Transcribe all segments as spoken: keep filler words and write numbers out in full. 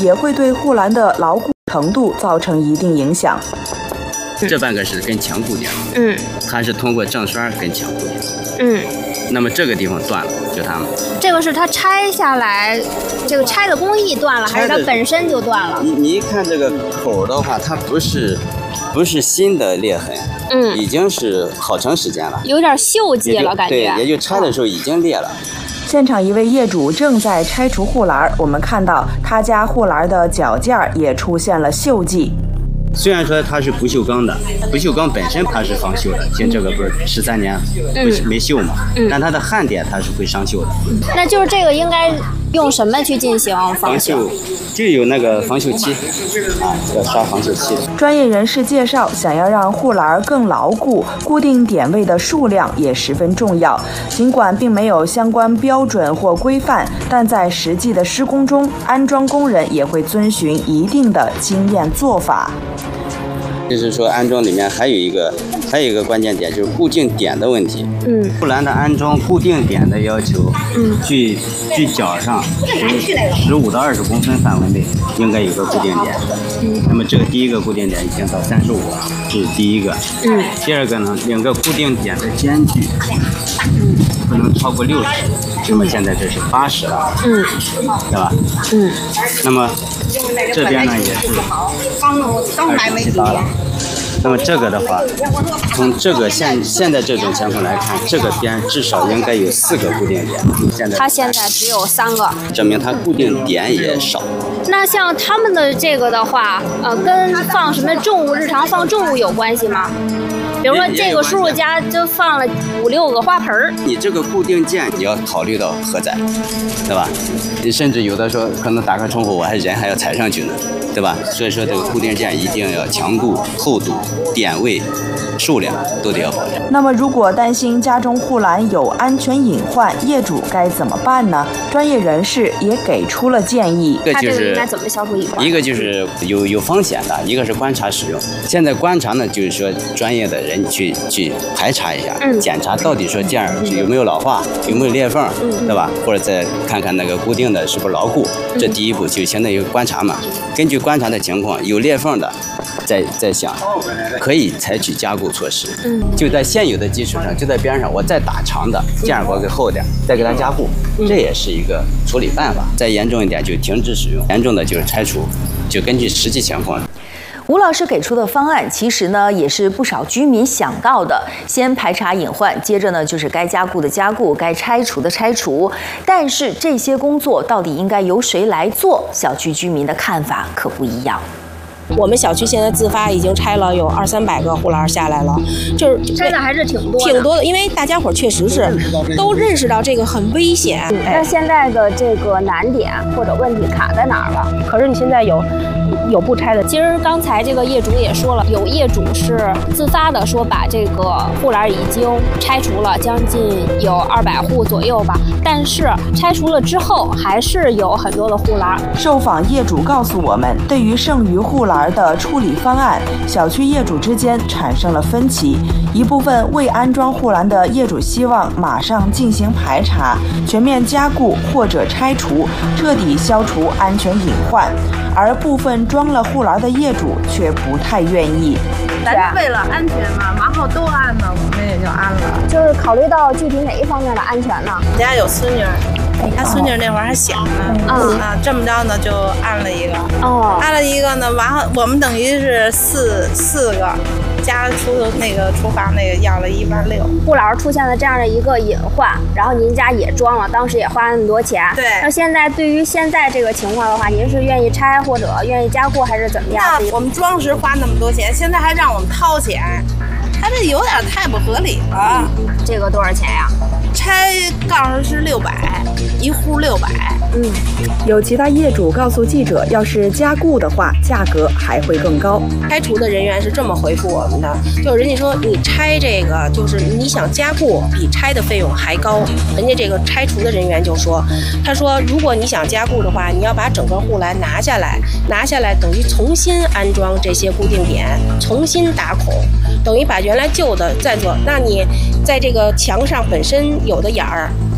也会对护栏的牢固程度造成一定影响。 这半个是跟墙固定，嗯，它是通过正栓跟墙固定，嗯，那么这个地方断了，就它们。 这个是它拆下来，这个拆的工艺断了，还是它本身就断了？ 你你一看这个口的话，它不是不是新的裂痕，嗯，已经是好长时间了， 有点锈迹了，感觉。 对，也就拆的时候已经裂了。 现场一位业主正在拆除护栏，我们看到他家护栏的脚件也出现了锈迹。 虽然说它是不锈钢的，不锈钢本身它是防锈的，像这个不是十三年不是没锈嘛，嗯、但它的焊点它是会生锈的。 那就是这个应该用什么去进行防锈？ 就有那个防锈漆啊，要刷防锈漆。 专业人士介绍，想要让护栏更牢固，固定点位的数量也十分重要。尽管并没有相关标准或规范，但在实际的施工中，安装工人也会遵循一定的经验做法。 就是说安装里面还有一个还有一个关键点，就是固定点的问题。嗯，护栏的安装固定点的要求，嗯，距距脚上十五到二十公分范围内应该有个固定点。嗯，那么这个第一个固定点已经到三十五，是第一个。嗯，第二个呢，两个固定点的间距，嗯，不能超过六十。那么现在这是八十了，嗯，对吧？嗯，那么这边呢也是二十七八了。那么这个的话，从这个现现在这种情况来看，这个边至少应该有四个固定点。现在它现在只有三个， 证明它固定点也少。 那像他们的这个的话，呃，跟放什么重物、日常放重物有关系吗？比如说这个叔叔家就放了五六个花盆， 你这个固定件你要考虑到荷载，对吧？你甚至有的时候可能打开窗户，我还人还要踩上去呢，对吧？所以说这个固定件一定要强度、厚度、点位、数量都得要保证。 那么如果担心家中护栏有安全隐患，业主该怎么办呢？专业人士也给出了建议。 一个就是应该怎么消除隐患？ 一个就是有有风险的，一个是观察使用。现在观察呢，就是说专业的人去去排查一下，嗯、检查到底说件有没有老化，有没有裂缝，嗯、对吧？或者再看看那个固定的是不是牢固。嗯、这第一步就相当于观察嘛。根据观察的情况，有裂缝的，再再想可以采取加固措施。嗯，就在现有的基础上，就在边上我再打长的，件儿我给厚点，再给它加固，这也是一个处理办法。再严重一点就停止使用，严重的就是拆除，就根据实际情况。 吴老师给出的方案，其实呢也是不少居民想到的。先排查隐患，接着呢就是该加固的加固，该拆除的拆除。但是这些工作到底应该由谁来做？小区居民的看法可不一样。 我们小区现在自发已经拆了有二三百个护栏下来了，就是拆的还是挺多的， 挺多的，因为大家伙确实是都认识到这个很危险。 那现在的这个难点或者问题卡在哪儿了？ 可是你现在有有不拆的。 其实刚才这个业主也说了，有业主是自发的说把这个护栏已经拆除了，将近有二百户左右吧。但是拆除了之后，还是有很多的护栏。 受访业主告诉我们，对于剩余护栏的处理方案，小区业主之间产生了分歧。一部分未安装护栏的业主希望马上进行排查，全面加固或者拆除，彻底消除安全隐患。而部分装了护栏的业主却不太愿意。 咱是为了安全嘛，往后都安了，我们也就安了。 就是考虑到具体哪一方面的安全呢？ 我家有孙女，她孙女那会儿还小呢，嗯啊，这么着呢就安了一个，哦，安了一个呢，完后我们等于是四四个。家厨那个厨房那个要了一万六， 护栏出现了这样的一个隐患，然后您家也装了，当时也花了那么多钱。 对。 那现在对于现在这个情况的话，您是愿意拆或者愿意加固还是怎么样？ 那我们装时花那么多钱，现在还让我们掏钱，他这有点太不合理了。 这个多少钱呀？ 拆告诉是六百，一户六百。 嗯，有其他业主告诉记者，要是加固的话，价格还会更高。 拆除的人员是这么回复我们的，就是人家说你拆这个，就是你想加固比拆的费用还高。人家这个拆除的人员就说，他说如果你想加固的话，你要把整个护栏拿下来，拿下来等于重新安装这些固定点，重新打孔，等于把原来旧的再做。那你在这个墙上本身有的眼儿，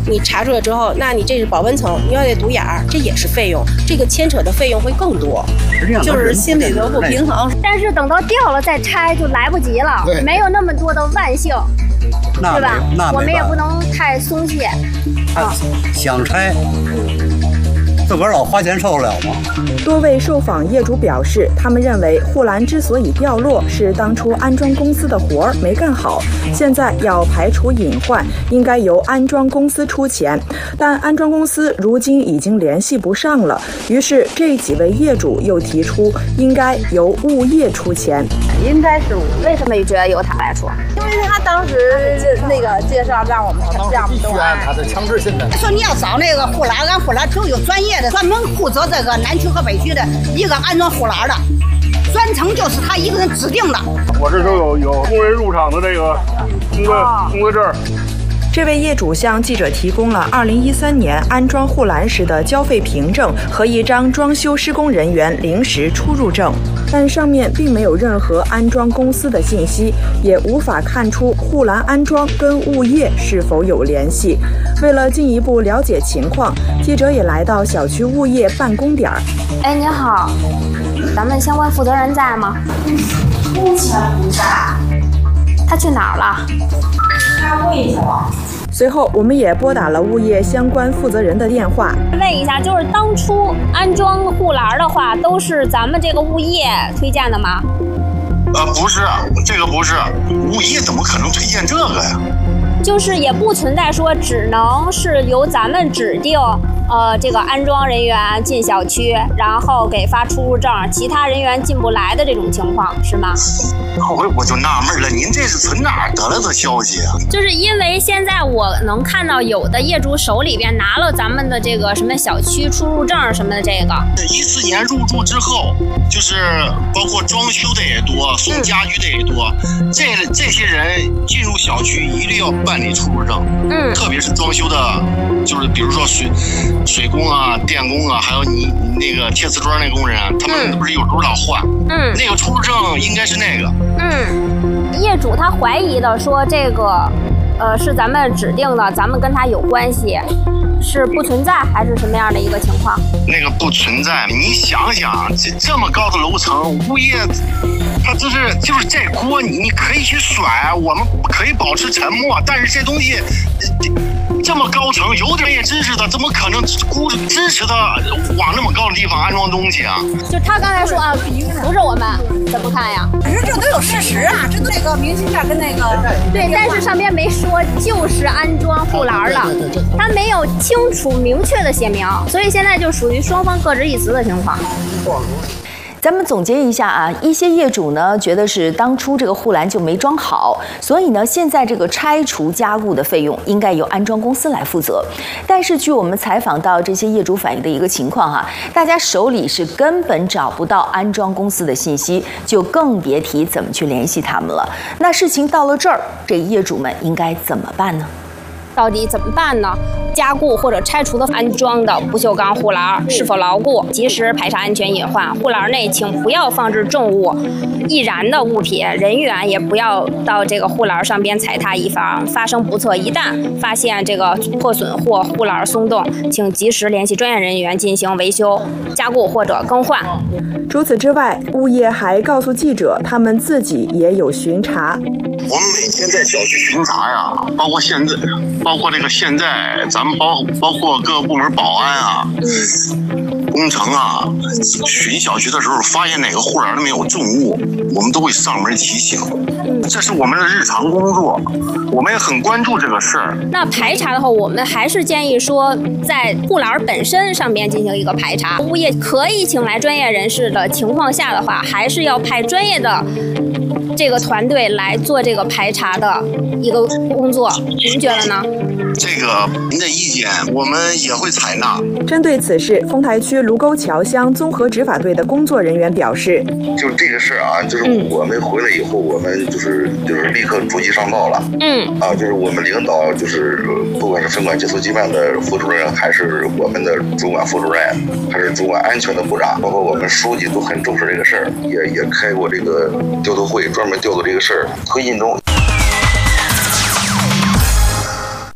你查出来之后，那你这是保温层，你要得独眼儿，这也是费用，这个牵扯的费用会更多， 就是心里头不平衡。 但是等到掉了再拆就来不及了，没有那么多的万幸， 对吧？我们也不能太松懈。 啊，想拆，自个儿老花钱受得了吗？ 多位受访业主表示，他们认为护栏之所以掉落，是当初安装公司的活儿没干好，现在要排除隐患，应该由安装公司出钱。但安装公司如今已经联系不上了，于是这几位业主又提出，应该由物业出钱。 应该是为什么你觉得由他来出？ 因为他当时那个介绍让我们这样不按他的强制性的。 说你要找那个护栏，俺护栏都有专业的，专门负责这个南区和北区的一个安装护栏的，专程就是他一个人指定的。 我这都有有工人入场的这个工作工作证。 这位业主向记者提供了二零一三年安装护栏时的交费凭证和一张装修施工人员临时出入证，但上面并没有任何安装公司的信息，也无法看出护栏安装跟物业是否有联系。为了进一步了解情况，记者也来到小区物业办公点。 哎，你好，咱们相关负责人在吗？ 目前不在。 他去哪儿了？ 开会去了。 随后，我们也拨打了物业相关负责人的电话， 问一下，就是当初安装护栏的话，都是咱们这个物业推荐的吗？ 呃，不是，这个不是，物业怎么可能推荐这个呀？ 就是也不存在说只能是由咱们指定，呃，这个安装人员进小区，然后给发出入证，其他人员进不来的这种情况，是吗？ 我我就纳闷了，您这是从哪儿得来的消息啊？ 就是因为现在我能看到有的业主手里边拿了咱们的这个什么小区出入证什么的，这个一四年入住之后，就是包括装修的也多，送家具的也多，嗯、这这些人进入小区一定要办理出入证，嗯，特别是装修的，就是比如说水水工啊、电工啊，还有你那个贴瓷砖那工人啊，他们不是有时候老换，嗯，那个出入证应该是那个。 嗯，业主他怀疑的说这个，呃，是咱们指定的，咱们跟他有关系，是不存在还是什么样的一个情况？ 那个不存在，你想想，这这么高的楼层，物业，他就是就是这锅，你你可以去甩，我们可以保持沉默，但是这东西。这么高层有专业知识的，怎么可能估支持他往那么高的地方安装东西啊？ 就他刚才说啊，不是我们，怎么看呀？ 可是这都有事实啊，这都那个明信片跟那个对，但是上边没说就是安装护栏了，他没有清楚明确的写明，所以现在就属于双方各执一词的情况。 咱们总结一下啊，一些业主呢觉得是当初这个护栏就没装好，所以呢现在这个拆除加固的费用应该由安装公司来负责。但是据我们采访到这些业主反映的一个情况哈，大家手里是根本找不到安装公司的信息，就更别提怎么去联系他们了。那事情到了这儿，这业主们应该怎么办呢？ 到底怎么办呢？加固或者拆除的安装的不锈钢护栏是否牢固？及时排查安全隐患。护栏内请不要放置重物、易燃的物品，人员也不要到这个护栏上边踩踏，以防发生不测。一旦发现这个破损或护栏松动，请及时联系专业人员进行维修、加固或者更换。 除此之外，物业还告诉记者，他们自己也有巡查。 我们每天在小区巡查呀，包括现在，包括这个现在，咱们包包括各个部门保安啊、工程啊，巡小区的时候，发现哪个护栏里面有重物，我们都会上门提醒，这是我们的日常工作，我们也很关注这个事儿。 那排查的话，我们还是建议说，在护栏本身上面进行一个排查。物业可以请来专业人士的情况下的话，还是要派专业的这个团队来做这个排查的一个工作，您觉得呢？ 这个您的意见我们也会采纳。 针对此事，丰台区卢沟桥乡综合执法队的工作人员表示， 就这个事儿啊，就是我们回来以后，我们就是就是立刻逐级上报了。嗯，啊，就是我们领导就是不管是分管结束机办的副主任，还是我们的主管副主任，还是主管安全的部长，包括我们书记都很重视这个事儿，也也开过这个调度会，专门调度这个事儿推进中。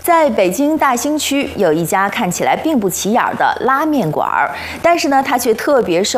在北京大兴区有一家看起来并不起眼的拉面馆，但是呢，它却特别受